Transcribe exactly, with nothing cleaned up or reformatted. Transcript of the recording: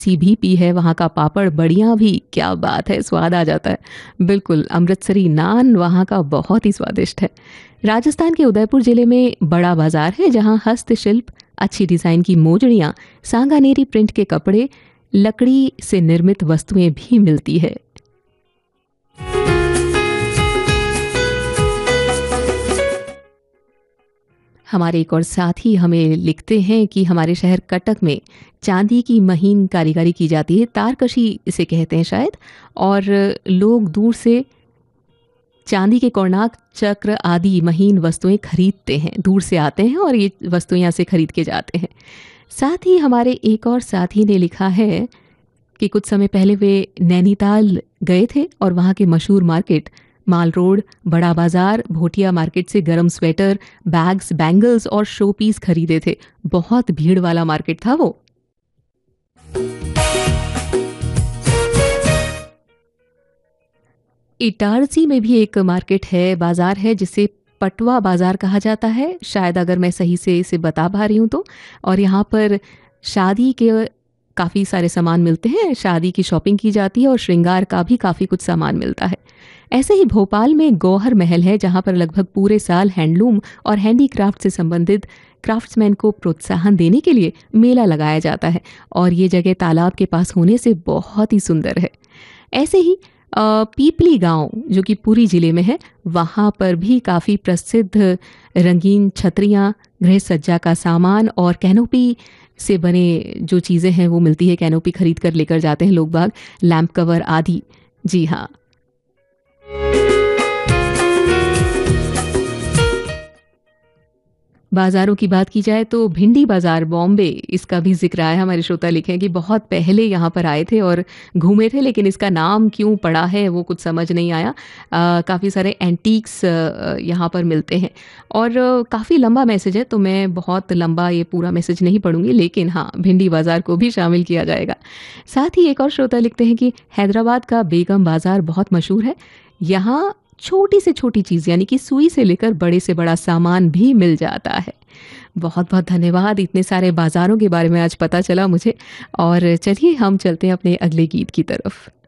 सी भी पी है, वहाँ का पापड़, बड़ियाँ भी, क्या बात है, स्वाद आ जाता है। बिल्कुल, अमृतसरी नान वहाँ का बहुत ही स्वादिष्ट है। राजस्थान के उदयपुर ज़िले में बड़ा बाज़ार है, जहाँ हस्तशिल्प, अच्छी डिज़ाइन की मोजड़ियाँ, सांगानेरी प्रिंट के कपड़े, लकड़ी से निर्मित वस्तुएं भी मिलती है। हमारे एक और साथी हमें लिखते हैं कि हमारे शहर कटक में चांदी की महीन कारीगरी की जाती है, तारकशी इसे कहते हैं शायद, और लोग दूर से चांदी के कोणार्क चक्र आदि महीन वस्तुएं खरीदते हैं, दूर से आते हैं और ये वस्तुएं यहाँ से खरीद के जाते हैं। साथ ही हमारे एक और साथी ने लिखा है कि कुछ समय पहले वे नैनीताल गए थे और वहाँ के मशहूर मार्केट माल रोड, बड़ा बाजार, भोटिया मार्केट से गरम स्वेटर, बैग्स, बैंगल्स और शो पीस खरीदे थे। बहुत भीड़ वाला मार्केट था वो। इटारसी में भी एक मार्केट है, बाजार है, जिसे पटवा बाजार कहा जाता है, शायद अगर मैं सही से इसे बता पा रही हूँ तो। और यहाँ पर शादी के काफ़ी सारे सामान मिलते हैं, शादी की शॉपिंग की जाती है और श्रृंगार का भी काफ़ी कुछ सामान मिलता है। ऐसे ही भोपाल में गौहर महल है, जहाँ पर लगभग पूरे साल हैंडलूम और हैंडीक्राफ्ट से संबंधित क्राफ्ट्समैन को प्रोत्साहन देने के लिए मेला लगाया जाता है और ये जगह तालाब के पास होने से बहुत ही सुंदर है। ऐसे ही अ, पीपली गांव जो कि पुरी ज़िले में है, वहाँ पर भी काफ़ी प्रसिद्ध रंगीन छतरियाँ, गृह सज्जा का सामान और कैनोपी से बने जो चीज़ें हैं वो मिलती है। कैनोपी खरीद कर लेकर जाते हैं लोग बाग, लैंप कवर आदि। जी हाँ। बाज़ारों की बात की जाए तो भिंडी बाज़ार बॉम्बे, इसका भी ज़िक्र आया। हमारे श्रोता लिखे हैं कि बहुत पहले यहाँ पर आए थे और घूमे थे, लेकिन इसका नाम क्यों पड़ा है वो कुछ समझ नहीं आया। काफ़ी सारे एंटीक्स अ, यहाँ पर मिलते हैं और काफ़ी लंबा मैसेज है, तो मैं बहुत लंबा ये पूरा मैसेज नहीं पढ़ूंगी, लेकिन हाँ, भिंडी बाज़ार को भी शामिल किया जाएगा। साथ ही एक और श्रोता लिखते हैं कि हैदराबाद का बेगम बाज़ार बहुत मशहूर है। यहाँ छोटी से छोटी चीज़ यानी कि सुई से लेकर बड़े से बड़ा सामान भी मिल जाता है। बहुत बहुत धन्यवाद, इतने सारे बाज़ारों के बारे में आज पता चला मुझे। और चलिए हम चलते हैं अपने अगले गीत की तरफ।